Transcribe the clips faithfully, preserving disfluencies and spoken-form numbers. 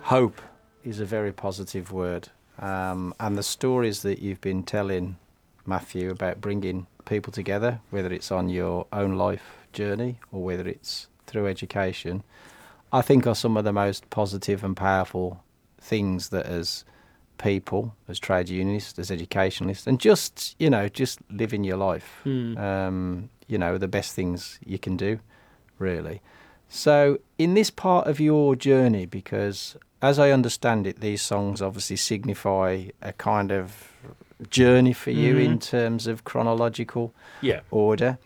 hope is a very positive word. Um, and the stories that you've been telling, Matthew, about bringing people together, whether it's on your own life journey or whether it's through education, I think are some of the most positive and powerful things that as people, as trade unionists, as educationalists, and just, you know, just living your life, Mm. um, you know, the best things you can do, really. So in this part of your journey, because as I understand it, these songs obviously signify a kind of journey for you Mhm. in terms of chronological Yeah. order.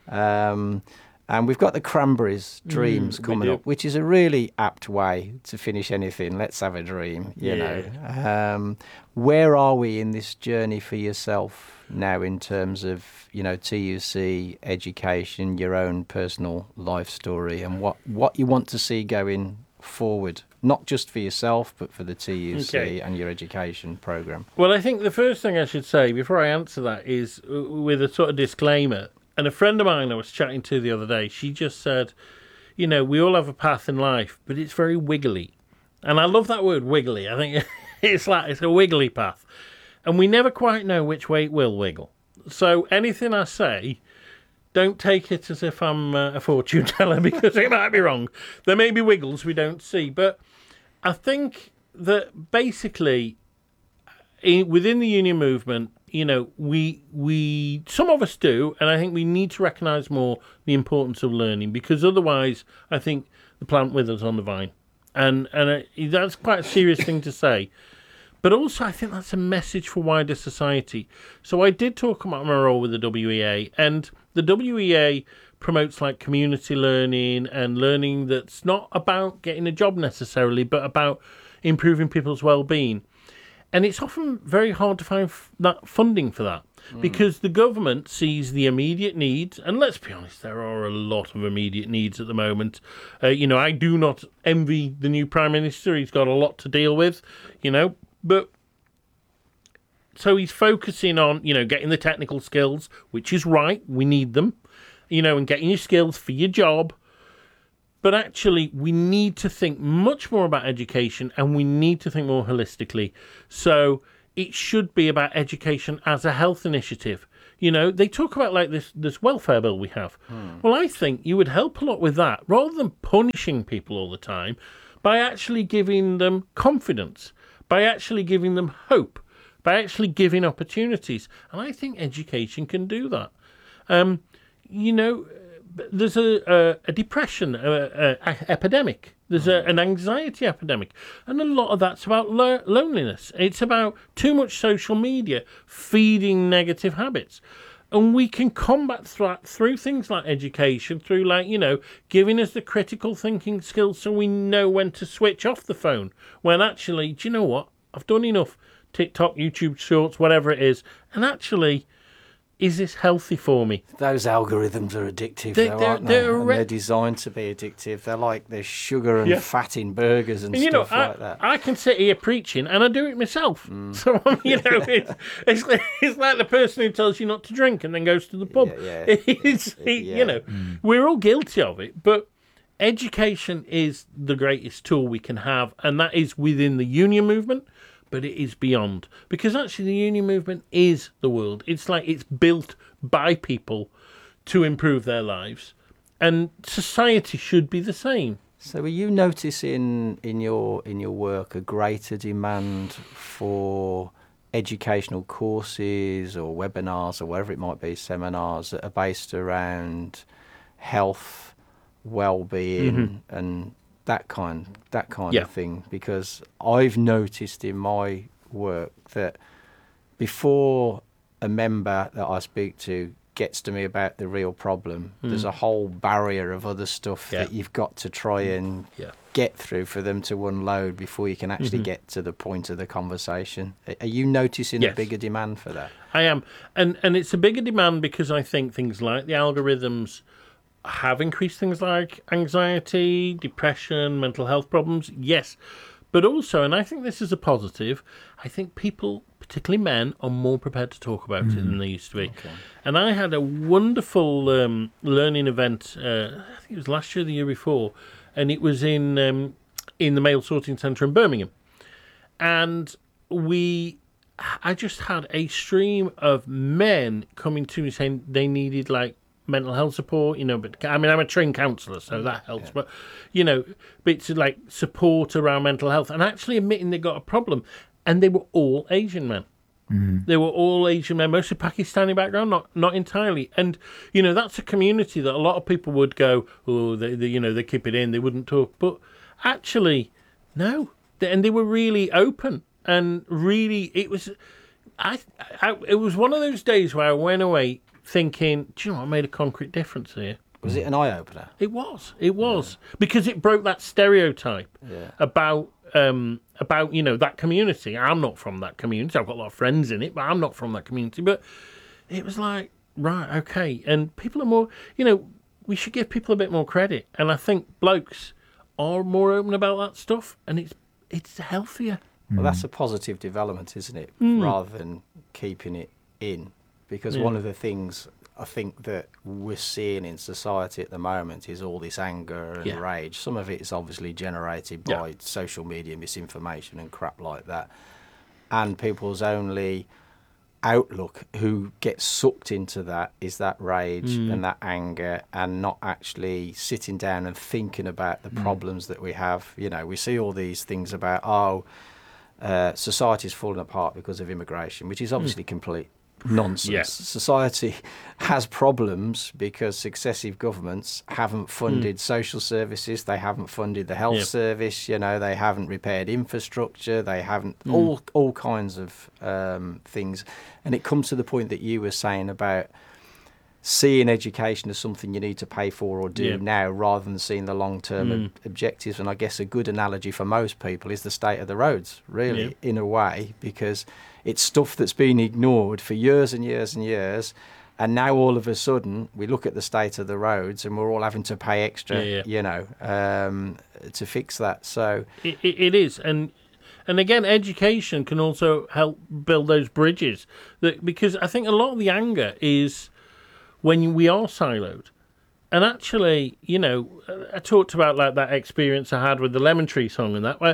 Um, and we've got the Cranberries' Dreams Mm, we coming do. up, which is a really apt way to finish anything. Let's have a dream, you Yeah. know. Um, where are we in this journey for yourself now in terms of, you know, T U C, education, your own personal life story, and what, what you want to see going forward, not just for yourself, but for the T U C Okay. and your education programme? Well, I think the first thing I should say before I answer that is uh, with a sort of disclaimer. And a friend of mine I was chatting to the other day, she just said, you know, we all have a path in life, but it's very wiggly. And I love that word, wiggly. I think it's like it's a wiggly path. And we never quite know which way it will wiggle. So anything I say, don't take it as if I'm uh, a fortune teller, because it might be wrong. There may be wiggles we don't see. But I think that basically in, within the union movement, you know, we we some of us do, and I think we need to recognise more the importance of learning, because otherwise, I think the plant withers on the vine, and and uh, that's quite a serious thing to say. But also, I think that's a message for wider society. So I did talk about my role with the W E A, and the W E A promotes like community learning and learning that's not about getting a job necessarily, but about improving people's well-being. And it's often very hard to find f- that funding for that, mm. because the government sees the immediate needs, and let's be honest, there are a lot of immediate needs at the moment. Uh, you know, I do not envy the new Prime Minister. He's got a lot to deal with, you know, but so he's focusing on, you know, getting the technical skills, which is right, we need them, you know, and getting your skills for your job. But actually, we need to think much more about education, and we need to think more holistically. So it should be about education as a health initiative. You know, they talk about like this, this welfare bill we have. Hmm. Well, I think you would help a lot with that, rather than punishing people all the time, by actually giving them confidence, by actually giving them hope, by actually giving opportunities. And I think education can do that. Um, you know... There's a, a, a depression a, a, a epidemic. There's a, an anxiety epidemic. And a lot of that's about lo- loneliness. It's about too much social media feeding negative habits. And we can combat that through things like education, through like, you know, giving us the critical thinking skills so we know when to switch off the phone. When actually, do you know what? I've done enough TikTok, YouTube Shorts, whatever it is. And actually... is this healthy for me? Those algorithms are addictive, they, though, they're, aren't they? They're, and they're designed to be addictive. They're like there's sugar and yeah. fat in burgers and, and you stuff know, I, like that. I can sit here preaching, and I do it myself. Mm. So, you know, it's, it's, like, it's like the person who tells you not to drink and then goes to the pub. Yeah, yeah. It's, it, yeah. You know, mm. we're all guilty of it, but education is the greatest tool we can have, and that is within the union movement. But it is beyond, because actually the union movement is the world. It's like it's built by people to improve their lives, and society should be the same. So, are you noticing in your in your work a greater demand for educational courses or webinars or whatever it might be, seminars that are based around health, well-being, mm-hmm. and that kind that kind yeah. of thing? Because I've noticed in my work that before a member that I speak to gets to me about the real problem, mm. there's a whole barrier of other stuff yeah. that you've got to try and yeah. get through for them to unload before you can actually mm-hmm. get to the point of the conversation. Are you noticing yes. a bigger demand for that? I am, and and it's a bigger demand because I think things like the algorithms have increased things like anxiety, depression, mental health problems, yes. But also, and I think this is a positive, I think people, particularly men, are more prepared to talk about mm. it than they used to be. Okay. And I had a wonderful um, learning event, uh, I think it was last year or the year before, and it was in um, in the mail sorting centre in Birmingham. And we, I just had a stream of men coming to me saying they needed like mental health support, you know, but I mean, I'm a trained counsellor, so that helps, yeah. But, you know, bits of like support around mental health and actually admitting they got a problem. And they were all Asian men. Mm. They were all Asian men, mostly Pakistani background, not not entirely. And, you know, that's a community that a lot of people would go, oh, they, they you know, they keep it in, they wouldn't talk. But actually, no. And they were really open and really, it was, I, I, it was one of those days where I went away thinking, do you know what, I made a concrete difference here. Was it an eye-opener? It was. It was. Yeah. Because it broke that stereotype yeah. about, um, about, you know, that community. I'm not from that community. I've got a lot of friends in it, but I'm not from that community. But it was like, right, okay. And people are more, you know, we should give people a bit more credit. And I think blokes are more open about that stuff, and it's it's healthier. Well, that's a positive development, isn't it? Mm. Rather than keeping it in. Because yeah. one of the things I think that we're seeing in society at the moment is all this anger and yeah. rage. Some of it is obviously generated by yeah. social media, misinformation and crap like that. And people's only outlook who gets sucked into that is that rage mm. and that anger, and not actually sitting down and thinking about the mm. problems that we have. You know, we see all these things about, oh, uh, society's falling apart because of immigration, which is obviously mm. complete nonsense. Yes. Society has problems because successive governments haven't funded mm. social services, they haven't funded the health yep. service, you know, they haven't repaired infrastructure, they haven't mm. all all kinds of um, things. And it comes to the point that you were saying about seeing education as something you need to pay for or do yep. now, rather than seeing the long-term mm. ob- objectives. And I guess a good analogy for most people is the state of the roads, really, yep. in a way, because it's stuff that's been ignored for years and years and years, and now all of a sudden we look at the state of the roads and we're all having to pay extra, yeah, yeah. you know, um, to fix that. So it, it is, and and again, education can also help build those bridges. That because I think a lot of the anger is when we are siloed. And actually, you know, I talked about like that experience I had with the Lemon Tree song and that, where,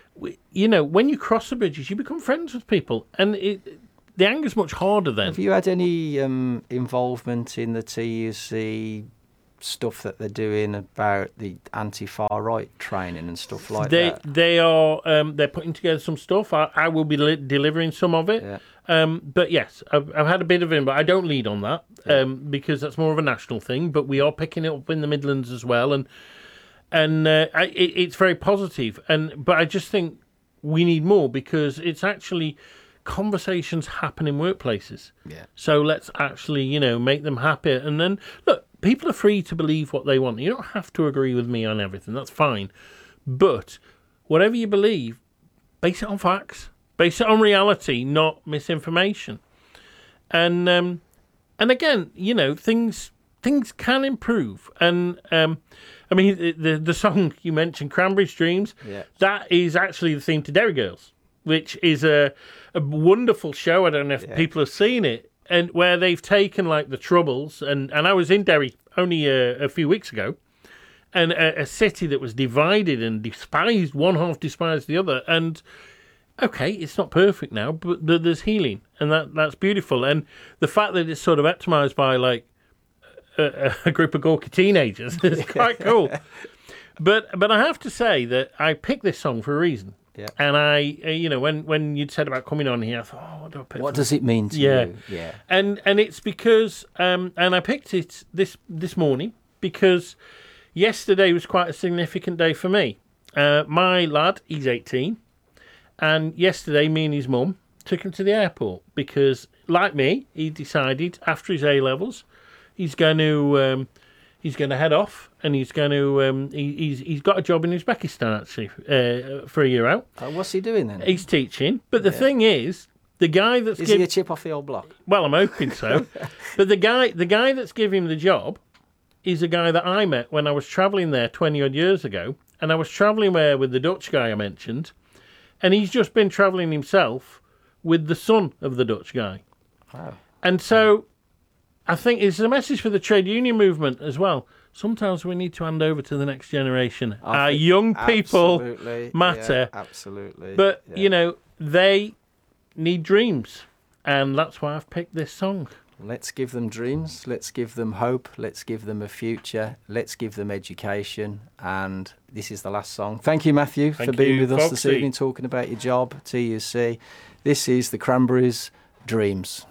you know, when you cross the bridges, you become friends with people. And it, the anger's much harder then. Have you had any um, involvement in the T U C stuff that they're doing about the anti-far right training and stuff like they, that? They are, um, they're putting together some stuff. I, I will be li- delivering some of it. Yeah. Um, but yes, I've, I've had a bit of it, but I don't lead on that um, because that's more of a national thing. But we are picking it up in the Midlands as well, and and uh, I, it, it's very positive. And but I just think we need more, because it's actually conversations happen in workplaces. Yeah. So let's actually, you know, make them happier. And then look, people are free to believe what they want. You don't have to agree with me on everything. That's fine. But whatever you believe, base it on facts. Base it on reality, not misinformation. And um, and again, you know, things things can improve. And um, I mean, the, the the song you mentioned, Cranberry Streams, yeah. that is actually the theme to Derry Girls, which is a a wonderful show. I don't know if yeah. people have seen it, and where they've taken like the Troubles, and, and I was in Derry only a, a few weeks ago, and a, a city that was divided and despised, one half despised the other, and okay, it's not perfect now, but there's healing, and that that's beautiful. And the fact that it's sort of optimized by like a, a group of gawky teenagers is quite cool. But but I have to say that I picked this song for a reason. Yeah. And I, uh, you know, when, when you'd said about coming on here, I thought, oh, what do I pick? What does it mean to yeah. you? Yeah. And and it's because, um, and I picked it this this morning because yesterday was quite a significant day for me. Uh, my lad, he's eighteen. And yesterday, me and his mum took him to the airport because, like me, he decided after his A-levels, he's going to um, he's going to head off, and he's going to um, he, he's he's got a job in Uzbekistan actually uh, for a year out. Uh, what's he doing then? He's teaching, but the yeah. thing is, the guy that's is give... he a chip off the old block? Well, I'm hoping so. But the guy the guy that's giving him the job is a guy that I met when I was travelling there twenty odd years ago, and I was travelling there with the Dutch guy I mentioned. And he's just been travelling himself with the son of the Dutch guy. Wow. And so I think it's a message for the trade union movement as well. sometimes we need to hand over to the next generation. I Our think young people absolutely, matter. yeah, absolutely. But, yeah. you know, they need dreams. And that's why I've picked this song. Let's give them dreams. Let's give them hope. Let's give them a future. Let's give them education. And this is the last song. Thank you, Matthew, Thank for being you, with us this Foxy. evening, talking about your job, T U C. This is the Cranberries' Dreams.